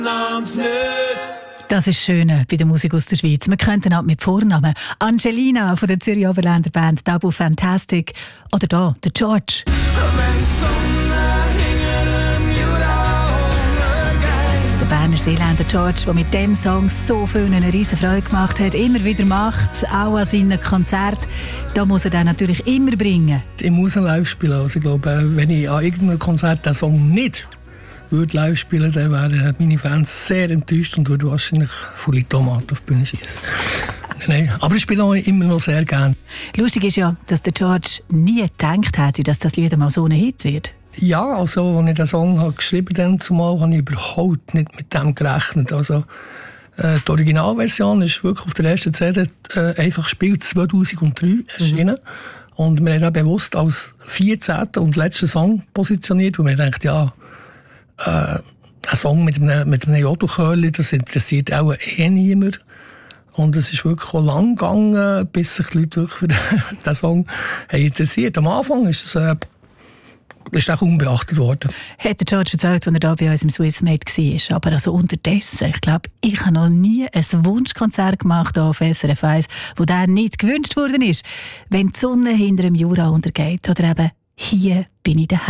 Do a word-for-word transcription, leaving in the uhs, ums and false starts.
Das ist schön bei der Musik aus der Schweiz. Wir könnten auch mit Vornamen Angelina von der Zürich Oberländer Band Tabu Fantastic oder da der George. Der Berner Seeländer George, der mit dem Song so vielen eine riesen Freude gemacht hat, immer wieder macht, auch an seinen Konzerten. Da muss er dann natürlich immer bringen. Ich muss ihn live spielen. Also ich glaube, wenn ich an irgendeinem Konzert den Song nicht würde live spielen, dann wären meine Fans sehr enttäuscht und würden wahrscheinlich volle Tomaten auf die Bühne schießen. Nein, aber ich spiele auch immer noch sehr gerne. Lustig ist ja, dass der George nie gedacht hätte, dass das Lied mal so ein Hit wird. Ja, also als ich den Song habe geschrieben habe, zumal habe ich überhaupt nicht mit dem gerechnet. Also, äh, die Originalversion ist wirklich auf der ersten C D äh, einfach gespielt, zweitausenddrei erschienen. Mhm. Und wir haben auch bewusst als vierzehnten und letzten Song positioniert, wo wir denkt, ja, Äh, ein Song mit einem, mit einem Jodelchörli, das interessiert auch eh niemand. Und es ist wirklich auch lang gegangen, bis sich die Leute wirklich für diesen Song haben interessiert. Am Anfang ist es äh, ist auch unbeachtet worden. Hat der George erzählt, als er da bei uns im Swissmade war. Aber also unterdessen, ich glaube, ich habe noch nie ein Wunschkonzert gemacht auf S R F eins, wo der nicht gewünscht worden ist. Wenn die Sonne hinter dem Jura untergeht oder eben «Hier bin ich daheim».